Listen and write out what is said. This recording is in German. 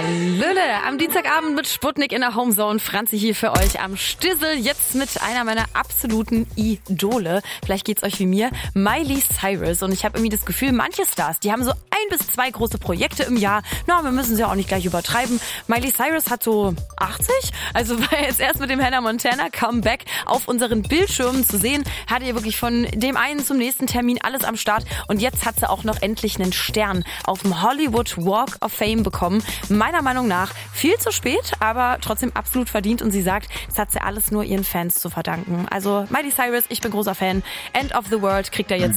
Hallöle, am Dienstagabend mit Sputnik in der Homezone. Franzi hier für euch am Stissel, jetzt mit einer meiner absoluten Idole. Vielleicht geht's euch wie mir, Miley Cyrus. Und ich habe irgendwie das Gefühl, manche Stars, die haben so 1 bis 2 große Projekte im Jahr. Na, wir müssen sie auch nicht gleich übertreiben. Miley Cyrus hat so 80, also war jetzt erst mit dem Hannah Montana Comeback auf unseren Bildschirmen zu sehen. Hatte ihr wirklich von dem einen zum nächsten Termin alles am Start. Und jetzt hat sie auch noch endlich einen Stern auf dem Hollywood Walk of Fame bekommen. Meiner Meinung nach viel zu spät, aber trotzdem absolut verdient. Und sie sagt, es hat sie alles nur ihren Fans zu verdanken. Also Miley Cyrus, ich bin großer Fan. End of the World kriegt er jetzt